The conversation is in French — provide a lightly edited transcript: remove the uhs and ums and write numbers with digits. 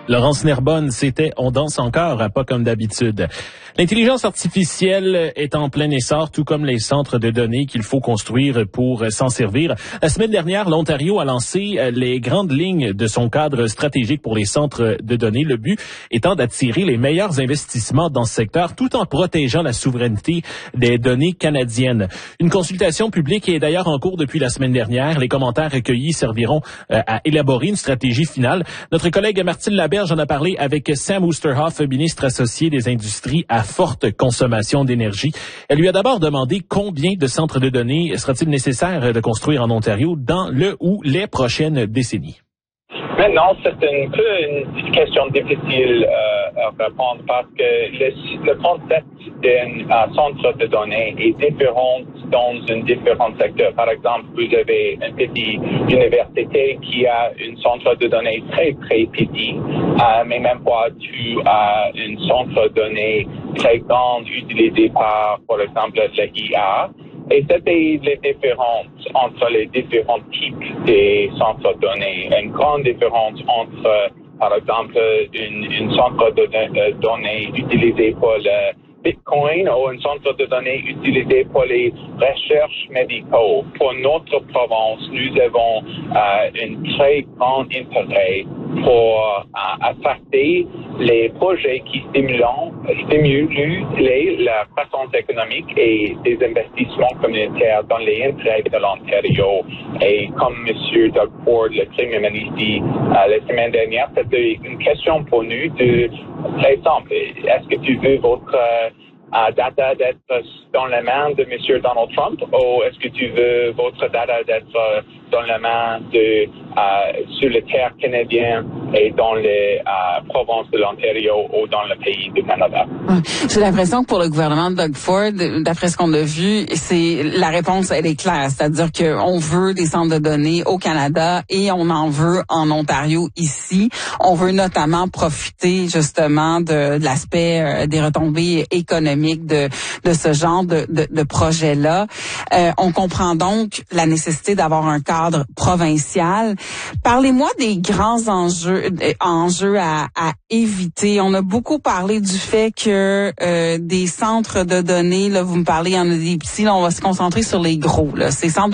Laurence Nerbonne, c'était « On danse encore », pas comme d'habitude. L'intelligence artificielle est en plein essor, tout comme les centres de données qu'il faut construire pour s'en servir. La semaine dernière, l'Ontario a lancé les grandes lignes de son cadre stratégique pour les centres de données, le but étant d'attirer les meilleurs investissements dans ce secteur tout en protégeant la souveraineté des données canadiennes. Une consultation publique est d'ailleurs en cours depuis la semaine dernière. Les commentaires recueillis serviront à élaborer une stratégie finale. Notre collègue Martine Laberge en a parlé avec Sam Oosterhoff, ministre associé des Industries à forte consommation d'énergie. Elle lui a d'abord demandé combien de centres de données sera-t-il nécessaire de construire en Ontario dans le ou les prochaines décennies. Maintenant, c'est un peu une question difficile à répondre parce que le concept d'un centre de données est différent dans un différent secteur. Par exemple, vous avez une petite université qui a un centre de données très, très petit, mais même pas tu as un centre de données très grand utilisé par exemple, la IA. Et c'était les différences entre les différents types de centres de données. Une grande différence entre, par exemple, une centre de données utilisé pour le Bitcoin ou un centre de données utilisé pour les recherches médicaux. Pour notre province, nous avons un très grand intérêt pour affecter les projets qui stimulent la croissance économique et des investissements communautaires dans les intérêts de l'Ontario. Et comme M. Doug Ford, le Premier ministre, la semaine dernière, c'était une question pour nous très simple. Est-ce que tu veux votre data d'être dans la main de M. Donald Trump ou est-ce que tu veux votre data d'être dans la main sur les terres canadiennes et dans les provinces de l'Ontario ou dans le pays du Canada? J'ai l'impression que pour le gouvernement de Doug Ford, d'après ce qu'on a vu, c'est la réponse, elle est claire. C'est-à-dire qu'on veut des centres de données au Canada et on en veut en Ontario ici. On veut notamment profiter justement de l'aspect des retombées économiques de ce genre de projet-là. On comprend donc la nécessité d'avoir un cadre provincial. Parlez-moi des grands enjeux à éviter. On a beaucoup parlé du fait que des centres de données, là, vous me parlez, il y en a des petits, là, on va se concentrer sur les gros, là. Ces centres